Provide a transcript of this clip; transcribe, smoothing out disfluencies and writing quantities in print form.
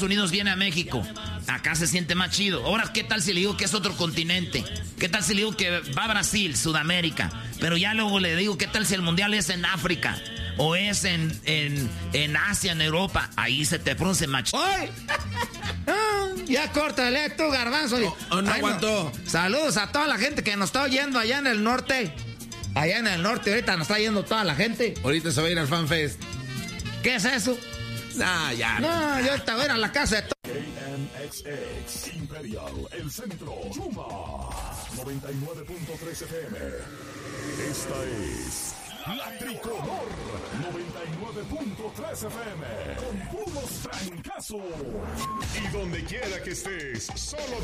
Estados Unidos viene a México. Acá se siente más chido. Ahora, ¿qué tal si le digo que es otro continente? ¿Qué tal si le digo que va a Brasil, Sudamérica? Pero ya luego le digo, ¿qué tal si el mundial es en África? O es en Asia, en Europa. Ahí se te pronuncia más chido. ¡Ay! Ya córtale tú, garbanzo. No aguantó. No. Saludos a toda la gente que nos está oyendo allá en el norte. Allá en el norte ahorita nos está yendo toda la gente. Ahorita se va a ir al FanFest. ¿Qué es eso? Nah, ya. No, yo ahorita voy a ir a la casa de KNXX Imperial, el centro, Yuma, 99.3 FM. Esta es La Tricolor, 99.3 FM, con puros trancazos. Y donde quiera que estés, solo